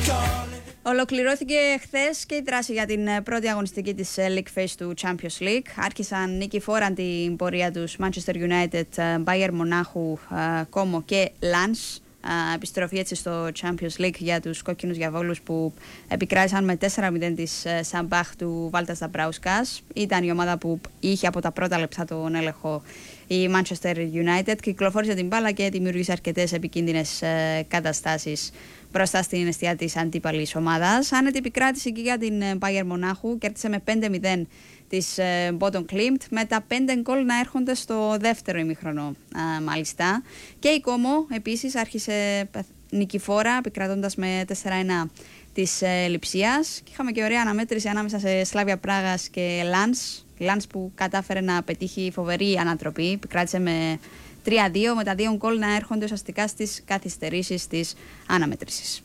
Ολοκληρώθηκε χθες και η δράση για την πρώτη αγωνιστική της League Phase του Champions League. Άρχισαν νικηφόραν την πορεία τους Manchester United, Bayern Μονάχου, Como και Lens. Επιστροφή έτσι στο Champions League για τους κόκκινους διαβόλους που επικράτησαν με 4-0 της Σαμπάχ του Βάλτας Νταμπράουσκας. Ήταν η ομάδα που είχε από τα πρώτα λεπτά τον έλεγχο η Manchester United. Κυκλοφόρησε την μπάλα και δημιούργησε αρκετές επικίνδυνες καταστάσεις μπροστά στην αιστεία της αντίπαλης ομάδας. Άνετη επικράτηση και για την Bayern Μονάχου, κέρδισε με 5-0 της Bochum Klimt, με τα 5 γκολ να έρχονται στο δεύτερο ημίχρονο μάλιστα. Και η Como επίσης άρχισε νικηφόρα, επικρατώντας με 4-1 της Λειψίας. Και είχαμε και ωραία αναμέτρηση ανάμεσα σε Σλάβια Πράγας και Lens που κατάφερε να πετύχει φοβερή ανατροπή, επικράτησε με 3-2, με τα 2 γκολ να έρχονται ουσιαστικά στις καθυστερήσεις της αναμέτρησης.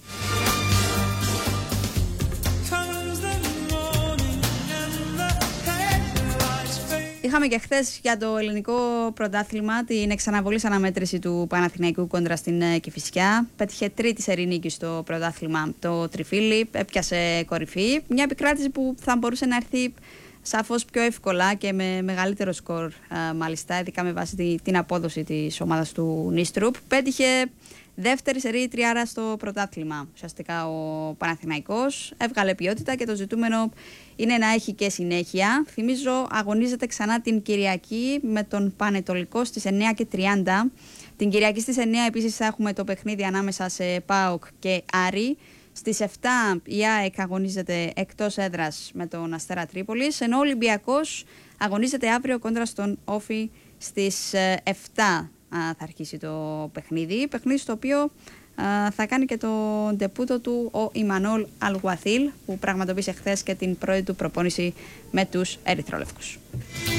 Είχαμε και χθες για το ελληνικό πρωτάθλημα την εξαναβολής αναμέτρηση του Παναθηναϊκού κόντρα στην Κηφισιά. Πέτυχε τρίτη σερί νίκη στο πρωτάθλημα το Τριφύλι, έπιασε κορυφή. Μια επικράτηση που θα μπορούσε να έρθει σαφώς πιο εύκολα και με μεγαλύτερο σκορ, μάλιστα, ειδικά με βάση την απόδοση της ομάδας του Νίστρουπ. Πέτυχε δεύτερη σερί τριάρα στο πρωτάθλημα. Ουσιαστικά ο Παναθηναϊκός έβγαλε ποιότητα και το ζητούμενο είναι να έχει και συνέχεια. Θυμίζω, αγωνίζεται ξανά την Κυριακή με τον Πανετολικό στις 9:30. Την Κυριακή στις 9 επίσης θα έχουμε το παιχνίδι ανάμεσα σε ΠΑΟΚ και Άρη. Στις 7 η ΑΕΚ αγωνίζεται εκτός έδρας με τον Αστέρα Τρίπολης, ενώ ο Ολυμπιακός αγωνίζεται αύριο κόντρα στον Όφη στις 7 θα αρχίσει το παιχνίδι στο οποίο θα κάνει και το ντεπούτο του ο Ιμανόλ Αλγουαθίλ, που πραγματοποίησε χθες και την πρώτη του προπόνηση με τους Ερυθρόλευκους.